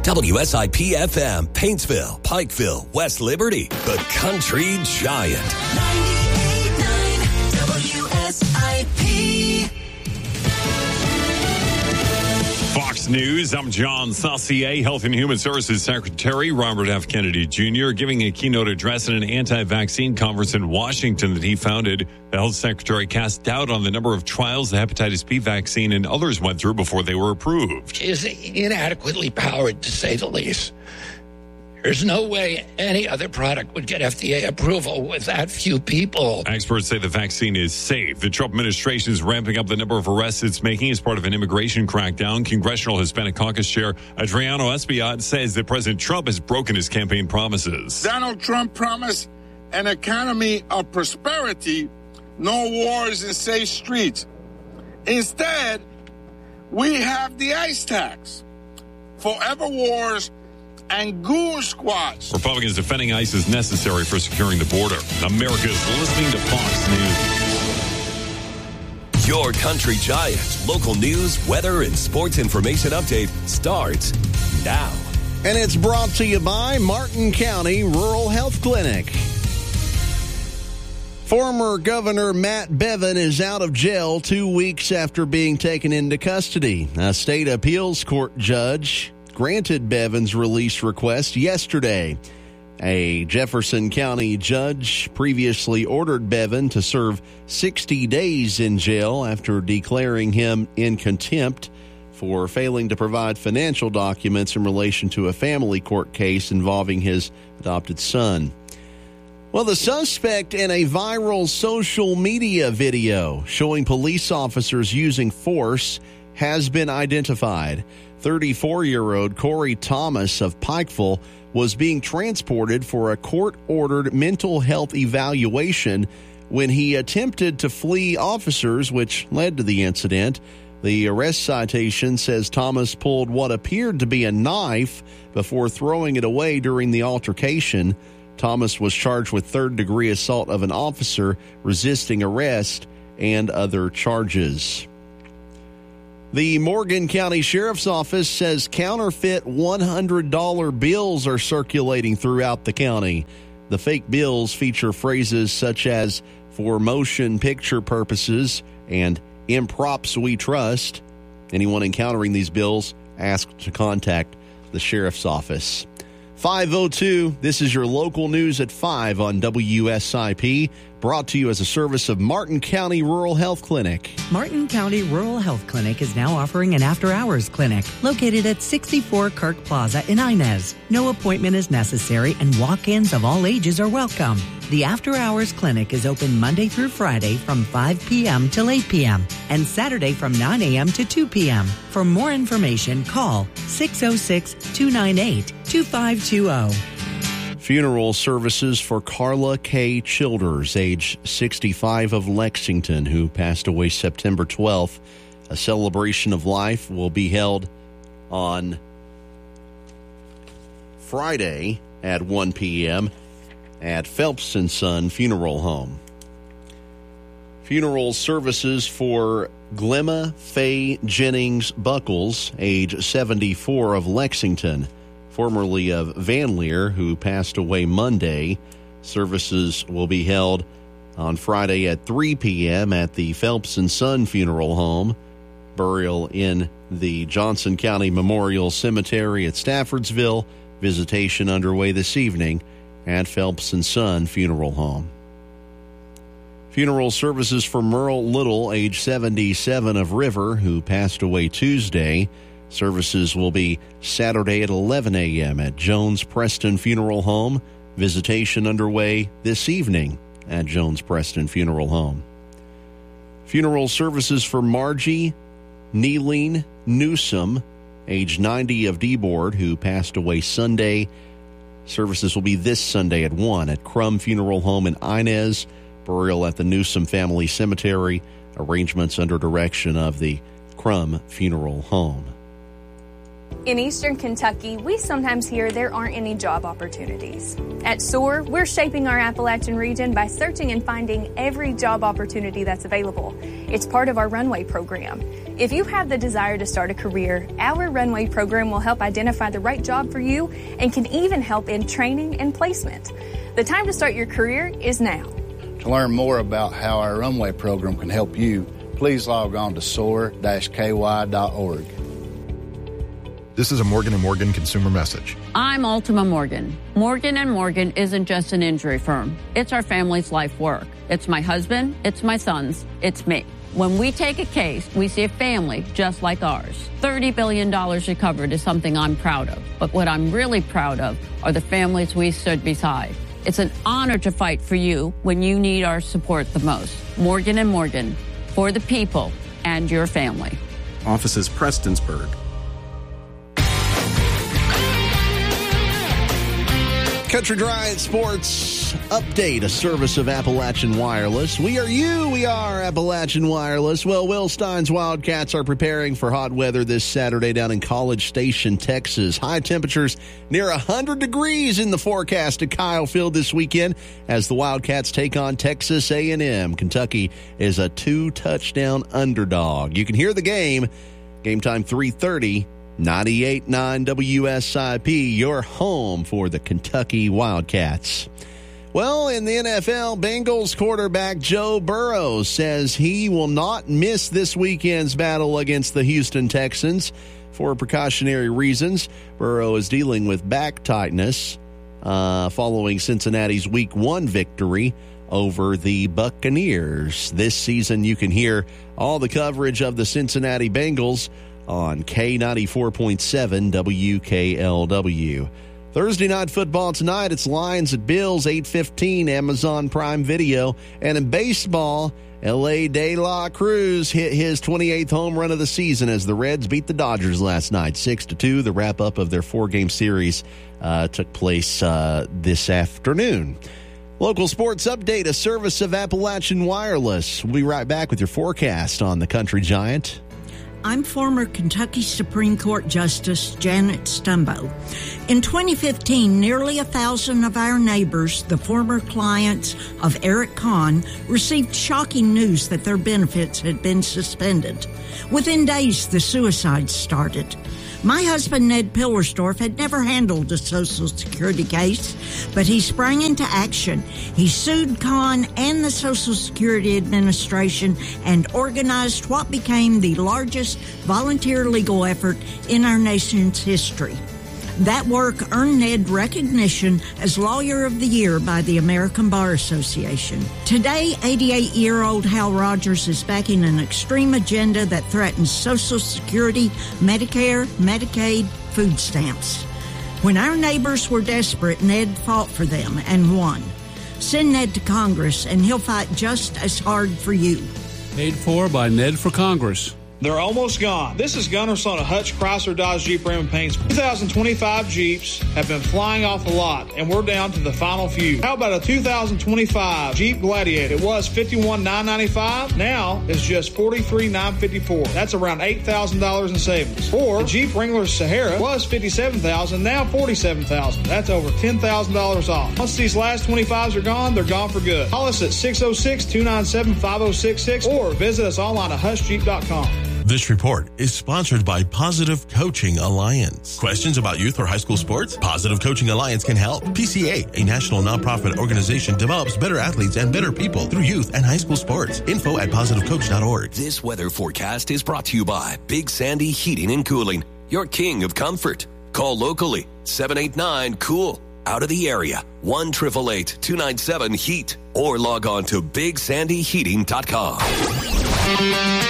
WSIP-FM, Paintsville, Pikeville, West Liberty, the Country Giant. 98.9 WSIP. Fox News, I'm John Saucier. Health and Human Services Secretary Robert F. Kennedy Jr. giving a keynote address at an anti-vaccine conference in Washington that he founded. The health secretary cast doubt on the number of trials the hepatitis B vaccine and others went through before they were approved. Is inadequately powered, to say the least. There's no way any other product would get FDA approval with that few people. Experts say the vaccine is safe. The Trump administration is ramping up the number of arrests it's making as part of an immigration crackdown. Congressional Hispanic Caucus Chair Adriano Espaillat says that President Trump has broken his campaign promises. Donald Trump promised an economy of prosperity, no wars and safe streets. Instead, we have the ICE tax, forever wars, and goon squads. Republicans defending ICE is necessary for securing the border. America is listening to Fox News. Your Country Giant. Local news, weather, and sports information update starts now. And it's brought to you by Martin County Rural Health Clinic. Former Governor Matt Bevin is out of jail 2 weeks after being taken into custody. A state appeals court judge granted Bevin's release request yesterday. A Jefferson County judge previously ordered Bevin to serve 60 days in jail after declaring him in contempt for failing to provide financial documents in relation to a family court case involving his adopted son. Well, the suspect in a viral social media video showing police officers using force has been identified. 34-year-old Corey Thomas of Pikeville was being transported for a court-ordered mental health evaluation when he attempted to flee officers, which led to the incident. The arrest citation says Thomas pulled what appeared to be a knife before throwing it away during the altercation. Thomas was charged with third-degree assault of an officer, resisting arrest, and other charges. The Morgan County Sheriff's Office says counterfeit $100 bills are circulating throughout the county. The fake bills feature phrases such as "for motion picture purposes" and "in props we trust." Anyone encountering these bills asked to contact the Sheriff's Office. 5:02, this is your local news at 5 on WSIP, brought to you as a service of Martin County Rural Health Clinic. Martin County Rural Health Clinic is now offering an after-hours clinic located at 64 Kirk Plaza in Inez. No appointment is necessary and walk-ins of all ages are welcome. The after-hours clinic is open Monday through Friday from 5 p.m. till 8 p.m. and Saturday from 9 a.m. to 2 p.m. For more information, call 606-298-2520. Funeral services for Carla K. Childers, age 65 of Lexington, who passed away September 12th. A celebration of life will be held on Friday at 1 p.m. at Phelps & Son Funeral Home. Funeral services for Glemma Faye Jennings Buckles, age 74 of Lexington, formerly of Van Leer, who passed away Monday. Services will be held on Friday at 3 p.m. at the Phelps & Son Funeral Home. Burial in the Johnson County Memorial Cemetery at Staffordsville. Visitation underway this evening at Phelps & Son Funeral Home. Funeral services for Merle Little, age 77 of River, who passed away Tuesday. Services will be Saturday at 11 a.m. at Jones Preston Funeral Home. Visitation underway this evening at Jones Preston Funeral Home. Funeral services for Margie Neeling Newsom, age 90 of Deeboard, who passed away Sunday. Services will be this Sunday at 1 at Crum Funeral Home in Inez. Burial at the Newsom Family Cemetery. Arrangements under direction of the Crum Funeral Home. In Eastern Kentucky, we sometimes hear there aren't any job opportunities. At SOAR, we're shaping our Appalachian region by searching and finding every job opportunity that's available. It's part of our runway program. If you have the desire to start a career, our Runway program will help identify the right job for you and can even help in training and placement. The time to start your career is now. To learn more about how our Runway program can help you, please log on to soar-ky.org. This is a Morgan & Morgan consumer message. I'm Ultima Morgan. Morgan & Morgan isn't just an injury firm. It's our family's life work. It's my husband, it's my sons, it's me. When we take a case, we see a family just like ours. $30 billion recovered is something I'm proud of. But what I'm really proud of are the families we stood beside. It's an honor to fight for you when you need our support the most. Morgan & Morgan, for the people and your family. Offices Prestonsburg. Country Drive Sports Update, a service of Appalachian Wireless. We are you, we are Appalachian Wireless. Well, Will Stein's Wildcats are preparing for hot weather this Saturday down in College Station, Texas. High temperatures near 100 degrees in the forecast at Kyle Field this weekend as the Wildcats take on Texas A&M. Kentucky is a 2-touchdown underdog. You can hear the game. Game time 3:30. 98.9 WSIP, your home for the Kentucky Wildcats. Well, in the NFL, Bengals quarterback Joe Burrow says he will not miss this weekend's battle against the Houston Texans for precautionary reasons. Burrow is dealing with back tightness following Cincinnati's Week 1 victory over the Buccaneers. This season, you can hear all the coverage of the Cincinnati Bengals on K94.7 WKLW. Thursday night football tonight, it's Lions at Bills, 8:15, Amazon Prime Video. And in baseball, L.A. De La Cruz hit his 28th home run of the season as the Reds beat the Dodgers last night, 6-2. The wrap-up of their 4-game series took place this afternoon. Local sports update, a service of Appalachian Wireless. We'll be right back with your forecast on the Country Giant. I'm former Kentucky Supreme Court Justice Janet Stumbo. In 2015, nearly 1,000 of our neighbors, the former clients of Eric Kahn, received shocking news that their benefits had been suspended. Within days, the suicides started. My husband, Ned Pillersdorf, had never handled a Social Security case, but he sprang into action. He sued Kahn and the Social Security Administration and organized what became the largest volunteer legal effort in our nation's history. That work earned Ned recognition as Lawyer of the Year by the American Bar Association. Today, 88-year-old Hal Rogers is backing an extreme agenda that threatens Social Security, Medicare, Medicaid, food stamps. When our neighbors were desperate, Ned fought for them and won. Send Ned to Congress, and he'll fight just as hard for you. Paid for by Ned for Congress. They're almost gone. This is Gunnar Son of Hutch Chrysler Dodge Jeep Ram and Paints. 2025 Jeeps have been flying off the lot, and we're down to the final few. How about a 2025 Jeep Gladiator? It was $51,995. Now it's just $43,954. That's around $8,000 in savings. Or the Jeep Wrangler Sahara was $57,000, now $47,000. That's over $10,000 off. Once these last 25s are gone, they're gone for good. Call us at 606-297-5066 or visit us online at hushjeep.com. This report is sponsored by Positive Coaching Alliance. Questions about youth or high school sports? Positive Coaching Alliance can help. PCA, a national nonprofit organization, develops better athletes and better people through youth and high school sports. Info at positivecoach.org. This weather forecast is brought to you by Big Sandy Heating and Cooling, your king of comfort. Call locally, 789-COOL. Out of the area, 1-888-297-HEAT. Or log on to BigSandyHeating.com.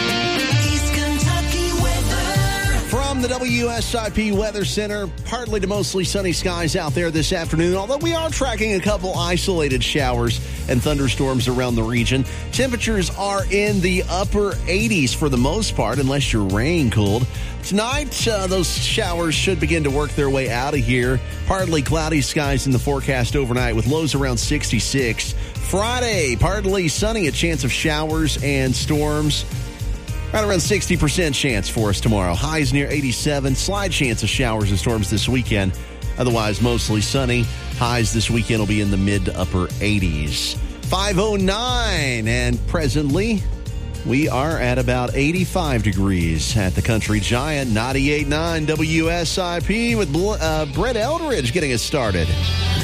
From the WSIP Weather Center, partly to mostly sunny skies out there this afternoon, although we are tracking a couple isolated showers and thunderstorms around the region. Temperatures are in the upper 80s for the most part, unless you're rain cooled. Tonight, those showers should begin to work their way out of here. Partly cloudy skies in the forecast overnight with lows around 66. Friday, partly sunny, a chance of showers and storms. Right around 60% chance for us tomorrow. Highs near 87. Slight chance of showers and storms this weekend. Otherwise, mostly sunny. Highs this weekend will be in the mid to upper 80s. 5:09, and presently we are at about 85 degrees at the Country Giant. 98.9 WSIP with Brett Eldridge getting us started.